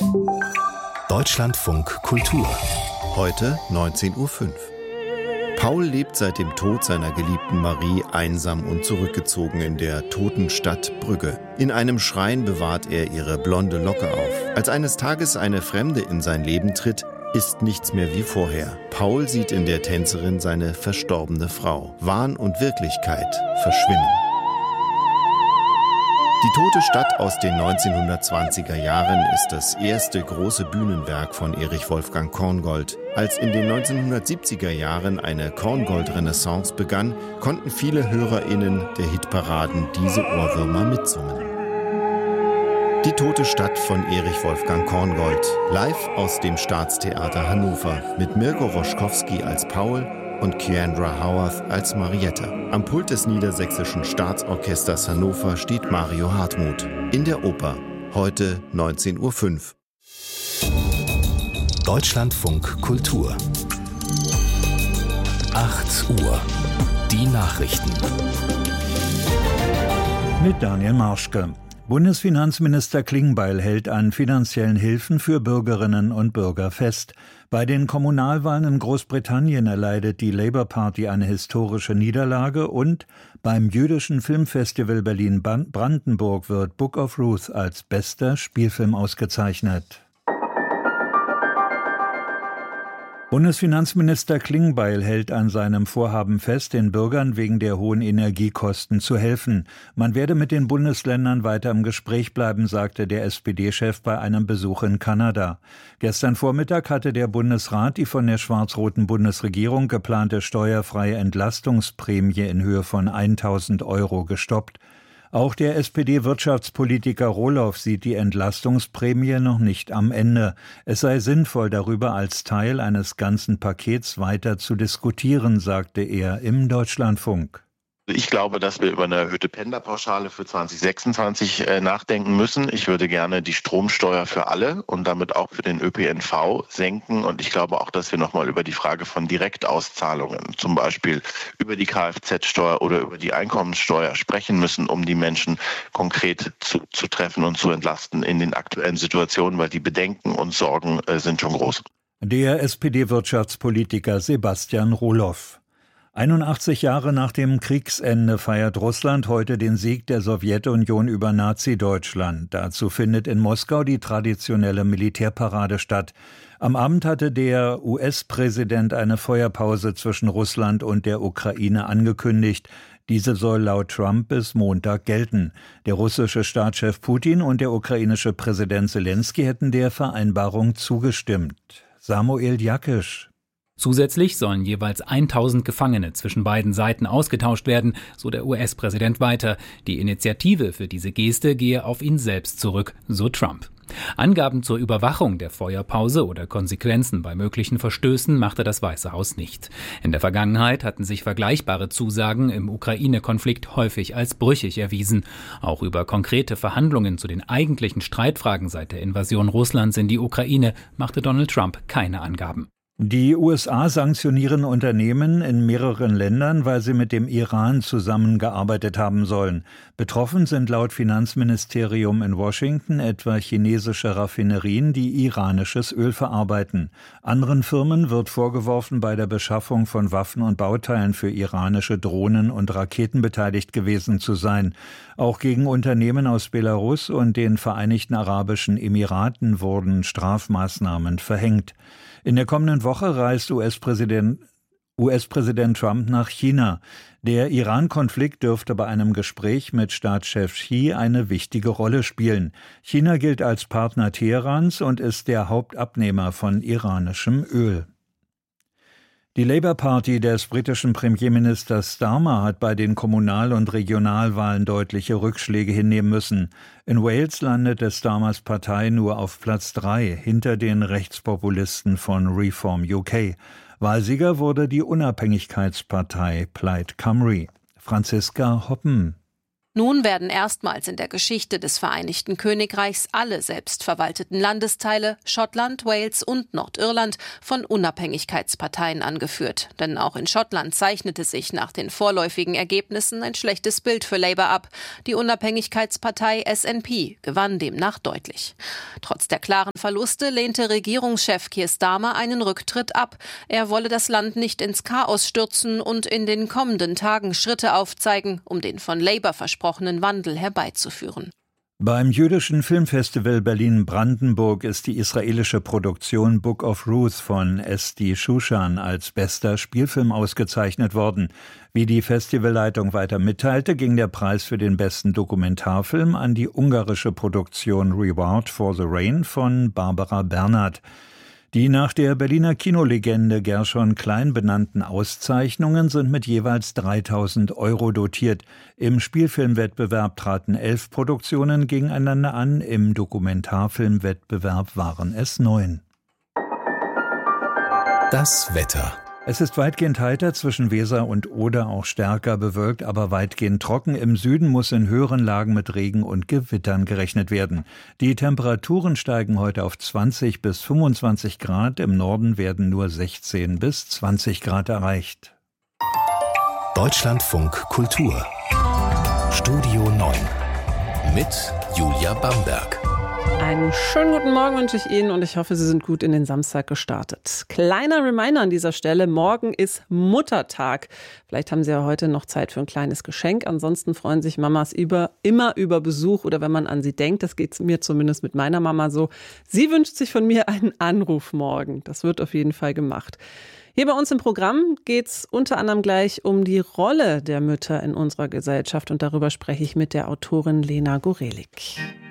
Deutschlandfunk Kultur. Heute 19:05 Uhr. Paul lebt seit dem Tod seiner geliebten Marie einsam und zurückgezogen in der toten Stadt Brügge. In einem Schrein bewahrt er ihre blonde Locke auf. Als eines Tages eine Fremde in sein Leben tritt, ist nichts mehr wie vorher. Paul sieht in der Tänzerin seine verstorbene Frau. Wahn und Wirklichkeit verschwimmen. Die tote Stadt aus den 1920er Jahren ist das erste große Bühnenwerk von Erich Wolfgang Korngold. Als in den 1970er Jahren eine Korngold-Renaissance begann, konnten viele HörerInnen der Hitparaden diese Ohrwürmer mitsummen. Die tote Stadt von Erich Wolfgang Korngold, live aus dem Staatstheater Hannover, mit Mirko Roschkowski als Paul und Keandra Howarth als Mariette. Am Pult des Niedersächsischen Staatsorchesters Hannover steht Mario Hartmuth. In der Oper, heute 19:05 Uhr. Deutschlandfunk Kultur. 8 Uhr. Die Nachrichten. Mit Daniel Marschke. Bundesfinanzminister Klingbeil hält an finanziellen Hilfen für Bürgerinnen und Bürger fest. Bei den Kommunalwahlen in Großbritannien erleidet die Labour Party eine historische Niederlage und beim jüdischen Filmfestival Berlin-Brandenburg wird Book of Ruth als bester Spielfilm ausgezeichnet. Bundesfinanzminister Klingbeil hält an seinem Vorhaben fest, den Bürgern wegen der hohen Energiekosten zu helfen. Man werde mit den Bundesländern weiter im Gespräch bleiben, sagte der SPD-Chef bei einem Besuch in Kanada. Gestern Vormittag hatte der Bundesrat die von der schwarz-roten Bundesregierung geplante steuerfreie Entlastungsprämie in Höhe von 1.000 € gestoppt. Auch der SPD-Wirtschaftspolitiker Rohloff sieht die Entlastungsprämie noch nicht am Ende. Es sei sinnvoll, darüber als Teil eines ganzen Pakets weiter zu diskutieren, sagte er im Deutschlandfunk. Ich glaube, dass wir über eine erhöhte Pendlerpauschale für 2026 nachdenken müssen. Ich würde gerne die Stromsteuer für alle und damit auch für den ÖPNV senken. Und ich glaube auch, dass wir nochmal über die Frage von Direktauszahlungen, zum Beispiel über die Kfz-Steuer oder über die Einkommenssteuer sprechen müssen, um die Menschen konkret zu treffen und zu entlasten in den aktuellen Situationen, weil die Bedenken und Sorgen sind schon groß. Der SPD-Wirtschaftspolitiker Sebastian Rohloff. 81 Jahre nach dem Kriegsende feiert Russland heute den Sieg der Sowjetunion über Nazi-Deutschland. Dazu findet in Moskau die traditionelle Militärparade statt. Am Abend hatte der US-Präsident eine Feuerpause zwischen Russland und der Ukraine angekündigt. Diese soll laut Trump bis Montag gelten. Der russische Staatschef Putin und der ukrainische Präsident Zelensky hätten der Vereinbarung zugestimmt. Samuel Jakisch. Zusätzlich sollen jeweils 1000 Gefangene zwischen beiden Seiten ausgetauscht werden, so der US-Präsident weiter. Die Initiative für diese Geste gehe auf ihn selbst zurück, so Trump. Angaben zur Überwachung der Feuerpause oder Konsequenzen bei möglichen Verstößen machte das Weiße Haus nicht. In der Vergangenheit hatten sich vergleichbare Zusagen im Ukraine-Konflikt häufig als brüchig erwiesen. Auch über konkrete Verhandlungen zu den eigentlichen Streitfragen seit der Invasion Russlands in die Ukraine machte Donald Trump keine Angaben. Die USA sanktionieren Unternehmen in mehreren Ländern, weil sie mit dem Iran zusammengearbeitet haben sollen. Betroffen sind laut Finanzministerium in Washington etwa chinesische Raffinerien, die iranisches Öl verarbeiten. Anderen Firmen wird vorgeworfen, bei der Beschaffung von Waffen und Bauteilen für iranische Drohnen und Raketen beteiligt gewesen zu sein. Auch gegen Unternehmen aus Belarus und den Vereinigten Arabischen Emiraten wurden Strafmaßnahmen verhängt. In der kommenden Woche reist US-Präsident Trump nach China. Der Iran-Konflikt dürfte bei einem Gespräch mit Staatschef Xi eine wichtige Rolle spielen. China gilt als Partner Teherans und ist der Hauptabnehmer von iranischem Öl. Die Labour Party des britischen Premierministers Starmer hat bei den Kommunal- und Regionalwahlen deutliche Rückschläge hinnehmen müssen. In Wales landete Starmers Partei nur auf Platz 3 hinter den Rechtspopulisten von Reform UK. Wahlsieger wurde die Unabhängigkeitspartei Plaid Cymru. Franziska Hoppen. Nun werden erstmals in der Geschichte des Vereinigten Königreichs alle selbstverwalteten Landesteile, Schottland, Wales und Nordirland, von Unabhängigkeitsparteien angeführt. Denn auch in Schottland zeichnete sich nach den vorläufigen Ergebnissen ein schlechtes Bild für Labour ab. Die Unabhängigkeitspartei SNP gewann demnach deutlich. Trotz der klaren Verluste lehnte Regierungschef Keir Starmer einen Rücktritt ab. Er wolle das Land nicht ins Chaos stürzen und in den kommenden Tagen Schritte aufzeigen, um den von Labour versprochenen Wandel herbeizuführen. Beim jüdischen Filmfestival Berlin-Brandenburg ist die israelische Produktion Book of Ruth von Esti Shushan als bester Spielfilm ausgezeichnet worden. Wie die Festivalleitung weiter mitteilte, ging der Preis für den besten Dokumentarfilm an die ungarische Produktion Reward for the Rain von Barbara Bernhardt. Die nach der Berliner Kinolegende Gershon Klein benannten Auszeichnungen sind mit jeweils 3.000 € dotiert. Im Spielfilmwettbewerb traten 11 Produktionen gegeneinander an, im Dokumentarfilmwettbewerb waren es 9. Das Wetter. Es ist weitgehend heiter, zwischen Weser und Oder auch stärker bewölkt, aber weitgehend trocken. Im Süden muss in höheren Lagen mit Regen und Gewittern gerechnet werden. Die Temperaturen steigen heute auf 20 bis 25 Grad. Im Norden werden nur 16 bis 20 Grad erreicht. Deutschlandfunk Kultur. Studio 9 mit Julia Bamberg. Einen schönen guten Morgen wünsche ich Ihnen und ich hoffe, Sie sind gut in den Samstag gestartet. Kleiner Reminder an dieser Stelle, morgen ist Muttertag. Vielleicht haben Sie ja heute noch Zeit für ein kleines Geschenk. Ansonsten freuen sich Mamas immer über Besuch oder wenn man an sie denkt. Das geht mir zumindest mit meiner Mama so. Sie wünscht sich von mir einen Anruf morgen. Das wird auf jeden Fall gemacht. Hier bei uns im Programm geht es unter anderem gleich um die Rolle der Mütter in unserer Gesellschaft und darüber spreche ich mit der Autorin Lena Gorelik.